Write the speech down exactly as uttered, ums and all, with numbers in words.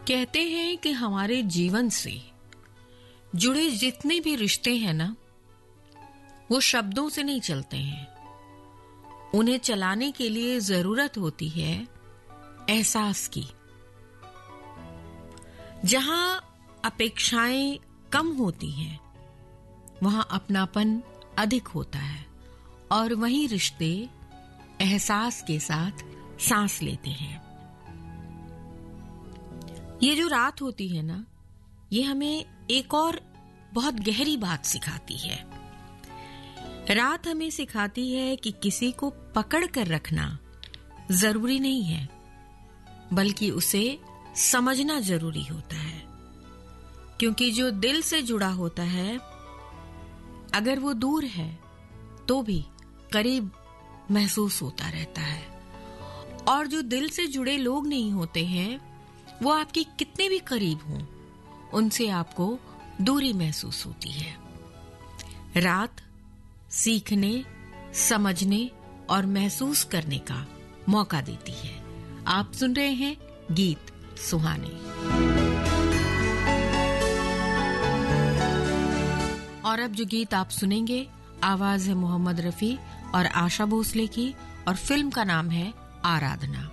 कहते हैं कि हमारे जीवन से जुड़े जितने भी रिश्ते हैं ना, वो शब्दों से नहीं चलते हैं। उन्हें चलाने के लिए जरूरत होती है एहसास की। जहां अपेक्षाएं कम होती हैं, वहां अपनापन अधिक होता है और वहीं रिश्ते एहसास के साथ सांस लेते हैं। ये जो रात होती है ना, ये हमें एक और बहुत गहरी बात सिखाती है। रात हमें सिखाती है कि किसी को पकड़ कर रखना जरूरी नहीं है, बल्कि उसे समझना जरूरी होता है। क्योंकि जो दिल से जुड़ा होता है, अगर वो दूर है तो भी करीब महसूस होता रहता है। और जो दिल से जुड़े लोग नहीं होते हैं, वो आपके कितने भी करीब हों, उनसे आपको दूरी महसूस होती है। रात सीखने, समझने और महसूस करने का मौका देती है। आप सुन रहे हैं गीत सुहाने। और अब जो गीत आप सुनेंगे, आवाज है मोहम्मद रफी और आशा भोसले की, और फिल्म का नाम है आराधना।